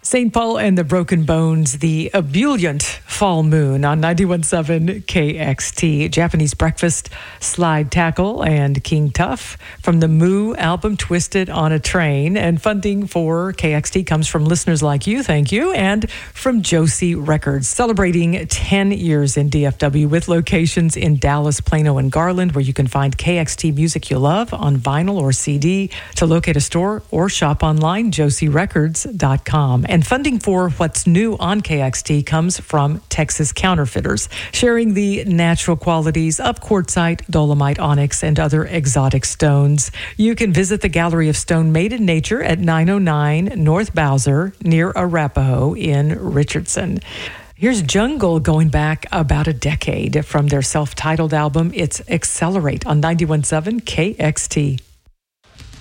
St. Paul and the Broken Bones, the ebullient fall moon on 91.7 KXT. Japanese Breakfast, Slide Tackle, and King Tuff from the Moo album Twisted on a Train. And funding for KXT comes from listeners like you, thank you, and from Josie Records, celebrating 10 years in DFW with locations in Dallas, Plano, and Garland, where you can find KXT music you love on vinyl or CD. To locate a store or shop online, josierecords.com. And funding for what's new on KXT comes from Texas Counterfeiters, sharing the natural qualities of quartzite, dolomite, onyx, and other exotic stones. You can visit the Gallery of Stone Made in Nature at 909 North Bowser near Arapahoe in Richardson. Here's Jungle going back about a decade from their self-titled album, It's Accelerate on 91.7 KXT.